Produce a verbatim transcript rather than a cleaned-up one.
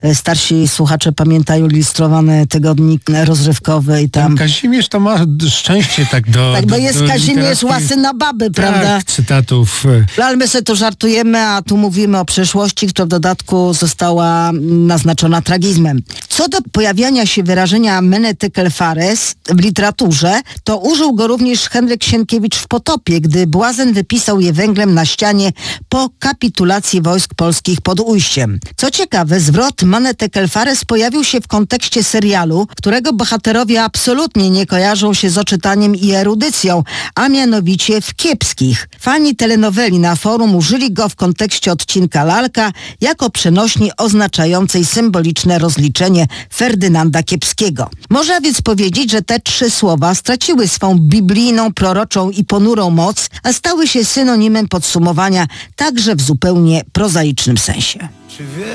Starsi słuchacze pamiętają ilustrowane tygodnik rozrywkowy i tam... Ten Kazimierz to ma szczęście tak do... Tak, bo jest do, do Kazimierz łasy na baby, prawda? Tak, cytatów. No, ale my sobie tu żartujemy, a tu mówimy o przeszłości, która w dodatku została naznaczona tragizmem. Co do pojawiania się wyrażenia mene tekel fares w literaturze, to użył go również Henryk Sienkiewicz w Potopie, gdy błazen wypisał je węglem na ścianie po kapitulacji wojsk polskich pod Ujściem. Co ciekawe, zwrot mene tekel fares pojawił się w kontekście serialu, którego bohaterowie absolutnie nie kojarzą się z oczytaniem i erudycją, a mianowicie w Kiepskich. Fani telenoweli na forum użyli go w kontekście odcinka Lalka jako przenośni oznaczającej symboliczne rozliczenie Ferdynanda Kiepskiego. Można więc powiedzieć, że te trzy słowa straciły swą biblijną, proroczą i ponurą moc, a stały się synonimem podsumowania także w zupełnie prozaicznym sensie.